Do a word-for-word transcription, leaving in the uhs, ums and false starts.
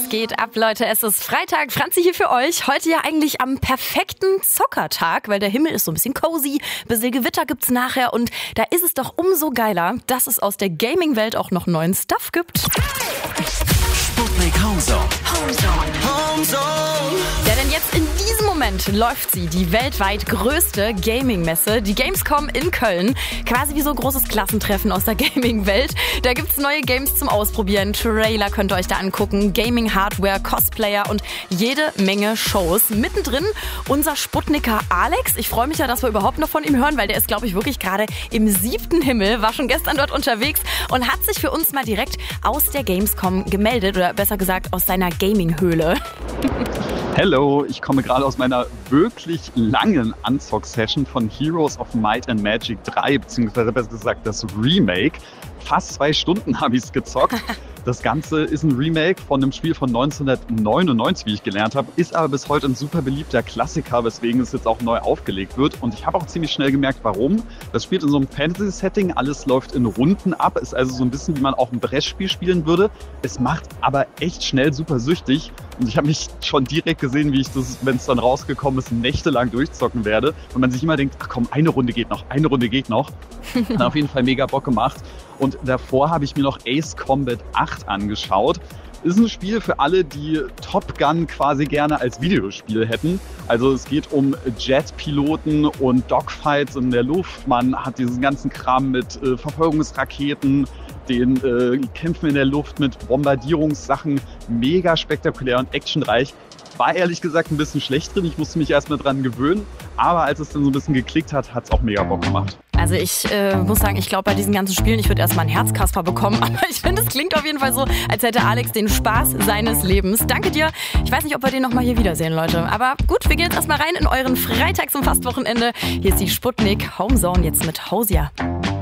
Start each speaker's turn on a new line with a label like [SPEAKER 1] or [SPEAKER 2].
[SPEAKER 1] geht ab, Leute? Es ist Freitag. Franzi hier für euch. Heute ja eigentlich am perfekten Zockertag, weil der Himmel ist so ein bisschen cozy. Bisschen Gewitter gibt's nachher und da ist es doch umso geiler, dass es aus der Gaming-Welt auch noch neuen Stuff gibt.
[SPEAKER 2] Sputnik Homezone. Homezone. Homezone.
[SPEAKER 1] Ja, denn jetzt in diesem Moment läuft sie, die weltweit größte Gaming-Messe, die Gamescom in Köln. Quasi wie so ein großes Klassentreffen aus der Gaming-Welt. Da gibt's neue Games zum Ausprobieren, Trailer könnt ihr euch da angucken, Gaming-Hardware, Cosplayer und jede Menge Shows. Mittendrin unser Sputniker Alex. Ich freue mich ja, dass wir überhaupt noch von ihm hören, weil der ist, glaube ich, wirklich gerade im siebten Himmel, war schon gestern dort unterwegs und hat sich für uns mal direkt aus der Gamescom gemeldet oder besser gesagt aus seiner Gaming-Höhle.
[SPEAKER 3] Hello, ich komme gerade aus meiner wirklich langen Unzock-Session von Heroes of Might and Magic drei, beziehungsweise besser gesagt das Remake. Fast zwei Stunden habe ich es gezockt. Das Ganze ist ein Remake von einem Spiel von neunzehnhundertneunundneunzig, wie ich gelernt habe, ist aber bis heute ein super beliebter Klassiker, weswegen es jetzt auch neu aufgelegt wird. Und ich habe auch ziemlich schnell gemerkt, warum. Das spielt in so einem Fantasy-Setting, alles läuft in Runden ab, ist also so ein bisschen, wie man auch ein Brettspiel spielen würde. Es macht aber echt schnell super süchtig. Und ich habe mich schon direkt gesehen, wie ich das, wenn es dann rausgekommen ist, nächtelang durchzocken werde. Und man sich immer denkt, ach komm, eine Runde geht noch, eine Runde geht noch. Hat auf jeden Fall mega Bock gemacht. Und davor habe ich mir noch Ace Combat acht angeschaut. Ist ein Spiel für alle, die Top Gun quasi gerne als Videospiel hätten. Also es geht um Jetpiloten und Dogfights in der Luft. Man hat diesen ganzen Kram mit äh, Verfolgungsraketen, den äh, Kämpfen in der Luft mit Bombardierungssachen. Mega spektakulär und actionreich. War ehrlich gesagt ein bisschen schlecht drin. Ich musste mich erst mal dran gewöhnen. Aber als es dann so ein bisschen geklickt hat, hat es auch mega Bock gemacht.
[SPEAKER 1] Also ich äh, muss sagen, ich glaube bei diesen ganzen Spielen, ich würde erstmal einen Herzkasper bekommen. Aber ich finde, es klingt auf jeden Fall so, als hätte Alex den Spaß seines Lebens. Danke dir. Ich weiß nicht, ob wir den nochmal hier wiedersehen, Leute. Aber gut, wir gehen jetzt erstmal rein in euren Freitag zum Fastwochenende. Hier ist die Sputnik Homezone jetzt mit Hausia.